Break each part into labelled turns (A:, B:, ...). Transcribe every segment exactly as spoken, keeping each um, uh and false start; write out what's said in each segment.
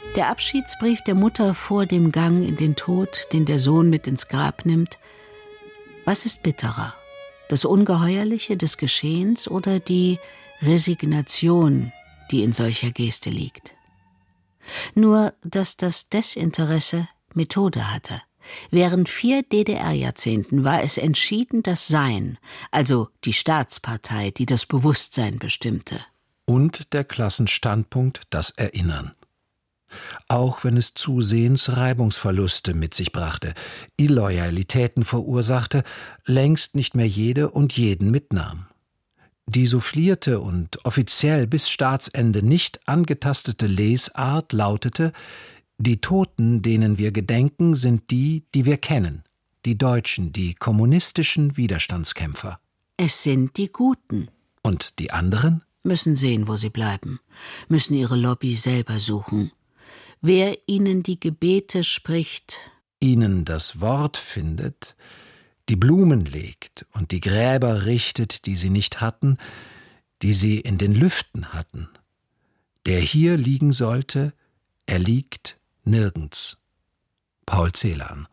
A: Der Abschiedsbrief der Mutter vor dem Gang in den Tod, den der Sohn mit ins Grab nimmt. Was ist bitterer? Das Ungeheuerliche des Geschehens oder die Resignation, die in solcher Geste liegt? Nur, dass das Desinteresse Methode hatte. Während vier D D R-Jahrzehnten war es entschieden das Sein, also die Staatspartei, die das Bewusstsein bestimmte.
B: Und der Klassenstandpunkt das Erinnern. Auch wenn es zusehends Reibungsverluste mit sich brachte, Illoyalitäten verursachte, längst nicht mehr jede und jeden mitnahm. Die soufflierte und offiziell bis Staatsende nicht angetastete Lesart lautete: Die Toten, denen wir gedenken, sind die, die wir kennen, die Deutschen, die kommunistischen Widerstandskämpfer.
A: Es sind die Guten.
B: Und die anderen?
A: Müssen sehen, wo sie bleiben, müssen ihre Lobby selber suchen. Wer ihnen die Gebete spricht,
B: ihnen das Wort findet, die Blumen legt und die Gräber richtet, die sie nicht hatten, die sie in den Lüften hatten. Der hier liegen sollte, er liegt nirgends. Paul Celan.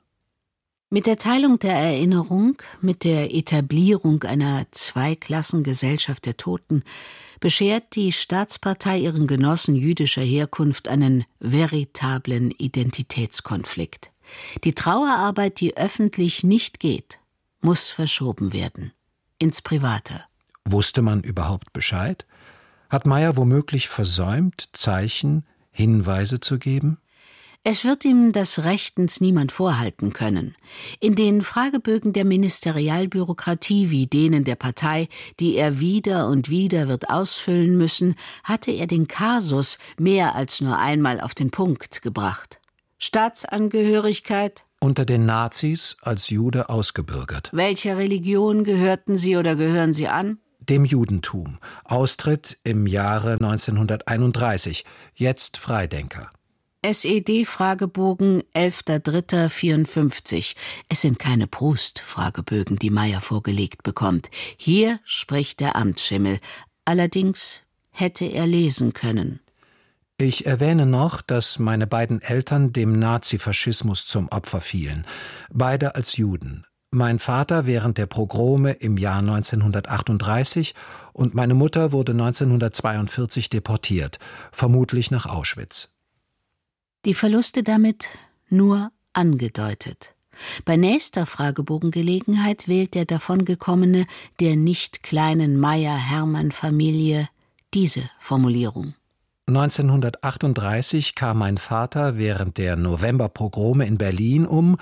A: Mit der Teilung der Erinnerung, mit der Etablierung einer Zweiklassengesellschaft der Toten, beschert die Staatspartei ihren Genossen jüdischer Herkunft einen veritablen Identitätskonflikt. Die Trauerarbeit, die öffentlich nicht geht, muss verschoben werden. Ins Private.
B: Wusste man überhaupt Bescheid? Hat Meyer womöglich versäumt, Zeichen, Hinweise zu geben?
A: Es wird ihm das rechtens niemand vorhalten können. In den Fragebögen der Ministerialbürokratie wie denen der Partei, die er wieder und wieder wird ausfüllen müssen, hatte er den Kasus mehr als nur einmal auf den Punkt gebracht. Staatsangehörigkeit?
B: Unter den Nazis als Jude ausgebürgert.
A: Welcher Religion gehörten Sie oder gehören Sie an?
B: Dem Judentum. Austritt im Jahre neunzehnhunderteinunddreißig. Jetzt Freidenker.
A: S E D-Fragebogen elfter dritter vierundfünfzig. Es sind keine Proust-Fragebögen, die Meyer vorgelegt bekommt. Hier spricht der Amtsschimmel. Allerdings hätte er lesen können.
B: Ich erwähne noch, dass meine beiden Eltern dem Nazifaschismus zum Opfer fielen. Beide als Juden. Mein Vater während der Pogrome im Jahr neunzehnhundertachtunddreißig und meine Mutter wurde neunzehnhundertzweiundvierzig deportiert, vermutlich nach Auschwitz.
A: Die Verluste damit nur angedeutet. Bei nächster Fragebogengelegenheit wählt der Davongekommene der nicht kleinen Meyer-Hermann-Familie diese Formulierung.
B: neunzehnhundertachtunddreißig kam mein Vater während der Novemberpogrome in Berlin um.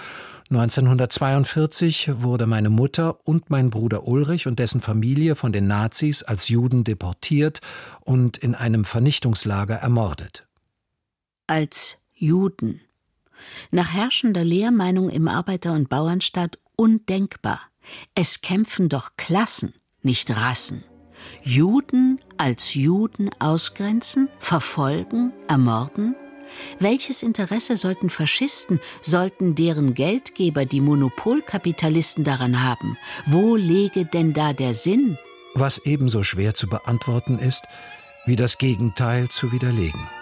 B: neunzehnhundertzweiundvierzig wurde meine Mutter und mein Bruder Ulrich und dessen Familie von den Nazis als Juden deportiert und in einem Vernichtungslager ermordet.
A: Als Juden. Nach herrschender Lehrmeinung im Arbeiter- und Bauernstaat undenkbar. Es kämpfen doch Klassen, nicht Rassen. Juden als Juden ausgrenzen, verfolgen, ermorden? Welches Interesse sollten Faschisten, sollten deren Geldgeber, die Monopolkapitalisten, daran haben? Wo läge denn da der Sinn?
B: Was ebenso schwer zu beantworten ist, wie das Gegenteil zu widerlegen.